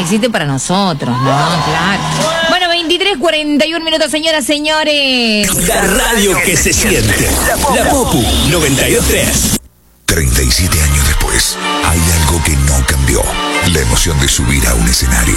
existe para nosotros, ¿no? Claro. Bueno, 23:41, señoras, señores. La radio que se siente. La Popu 92.3. 37 años después, hay algo que no cambió. La emoción de subir a un escenario.